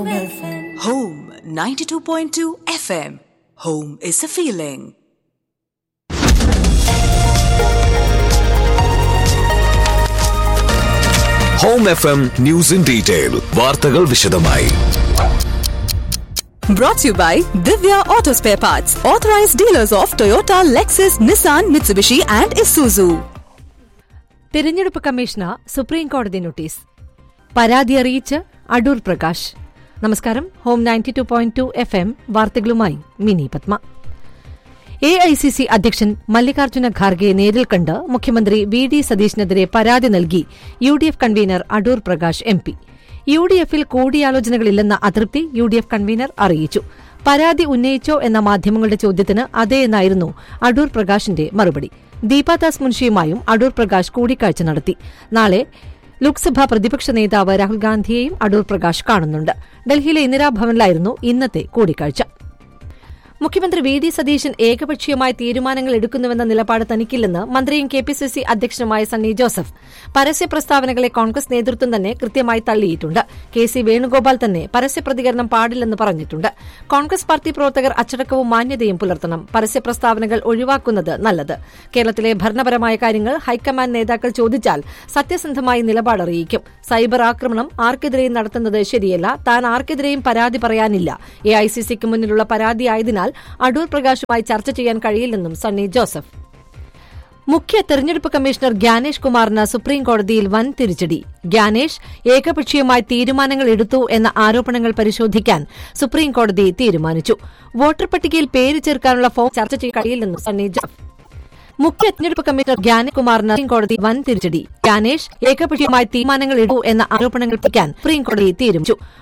Home 92.2 FM. Home is a feeling. Home FM News in Detail. വാർത്തകൾ വിശദമായി. Brought to you by Divya Auto Spare Parts, authorized dealers of Toyota, Lexus, Nissan, Mitsubishi and Isuzu. തിരഞ്ഞെടുപ്പ് commission supreme കോടതി notice. പരാതി അറിയിച്ച് അടൂർ പ്രകാശ്. നമസ്കാരം. Home 92.2 FM വാർത്തകളുമായി mini Padma. AICC അധ്യക്ഷൻ മല്ലികാർജ്ജുന ഖാർഗെയെ നേരിൽ കണ്ട് മുഖ്യമന്ത്രി VD സതീശിനെതിരെ പരാതി നൽകി UDF convener Adoor Prakash MP. UDFിൽ കൂടിയാലോചനകളില്ലെന്ന അതൃപ്തി UDF കൺവീനർ അറിയിച്ചു. പരാതി ഉന്നയിച്ചോ എന്ന മാധ്യമങ്ങളുടെ ചോദ്യത്തിന് അതേ എന്നായിരുന്നു അടൂർ പ്രകാശിന്റെ മറുപടി. ദീപാദാസ് മുൻഷിയുമായും അടൂർ പ്രകാശ് കൂടിക്കാഴ്ച നടത്തി. നാളെ ലോക്സഭാ പ്രതിപക്ഷ നേതാവ് രാഹുൽ ഗാന്ധിയെയും അടൂർ പ്രകാശ് കാണുന്നുണ്ട്. ഡൽഹിയിലെ ഇന്ദിരാഭവനിലായിരുന്നു ഇന്നത്തെ കൂടിക്കാഴ്ച. മുഖ്യമന്ത്രി VD സതീശൻ ഏകപക്ഷീയമായ തീരുമാനങ്ങൾ എടുക്കുന്നുവെന്ന നിലപാട് തനിക്കില്ലെന്ന് മന്ത്രിയും KPCC അധ്യക്ഷനുമായ സണ്ണി ജോസഫ്. പരസ്യ പ്രസ്താവനകളെ കോൺഗ്രസ് നേതൃത്വം തന്നെ കൃത്യമായി തള്ളിയിട്ടുണ്ട്. KC വേണുഗോപാൽ തന്നെ പരസ്യ പ്രതികരണം പാടില്ലെന്ന് പറഞ്ഞിട്ടുണ്ട്. കോൺഗ്രസ് പാർട്ടി പ്രവർത്തകർ അച്ചടക്കവും മാന്യതയും പുലർത്തണം. പരസ്യ പ്രസ്താവനകൾ ഒഴിവാക്കുന്നത് നല്ലത്. കേരളത്തിലെ ഭരണപരമായ കാര്യങ്ങൾ ഹൈക്കമാൻഡ് നേതാക്കൾ ചോദിച്ചാൽ സത്യസന്ധമായി നിലപാടറിയിക്കും. സൈബർ ആക്രമണം ആർക്കെതിരെയും നടത്തുന്നത് ശരിയല്ല. താൻ ആർക്കെതിരെയും പരാതി പറയാനില്ല. AICCക്ക് മുന്നിലുള്ള പരാതിയായതിനാൽ അടൂർ പ്രകാശുമായി ചർച്ച ചെയ്യാൻ കഴിയില്ലെന്നും സണ്ണി ജോസഫ്. മുഖ്യ തെരഞ്ഞെടുപ്പ് കമ്മീഷണർ ഗ്യാനേഷ് കുമാറിന് സുപ്രീം കോടതിയിൽ വൻ തിരിച്ചടി. ഗ്യാനേഷ് ഏകപക്ഷീയമായി തീരുമാനങ്ങൾ എടുത്തു എന്ന ആരോപണങ്ങൾ പരിശോധിക്കാൻ സുപ്രീം കോടതി തീരുമാനിച്ചു. വോട്ടർ പട്ടികയിൽ പേര് ചേർക്കാനുള്ള ഫോം ചർച്ച ചെയ്യാൻ കഴിയില്ലെന്നും സണ്ണി ജോസഫ്. മുഖ്യ തെരഞ്ഞെടുപ്പ് കമ്മീഷണർ ഗ്യാനേഷ് കുമാറിന് സുപ്രീം കോടതി വൻ തിരിച്ചടി. ഗ്യാനേഷ് ഏകപക്ഷീയമായി തീരുമാനങ്ങൾ എടുത്തു എന്ന ആരോപണങ്ങൾ പരിശോധിക്കാൻ സുപ്രീം കോടതി തീരുമാനിച്ചു.